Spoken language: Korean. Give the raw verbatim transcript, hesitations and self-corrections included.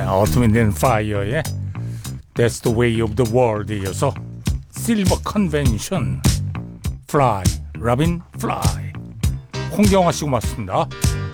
Autumn in Fire의 That's the Way of the World에 이어서 Silver Convention, Fly, Robin Fly. 홍경화 씨 고맙습니다.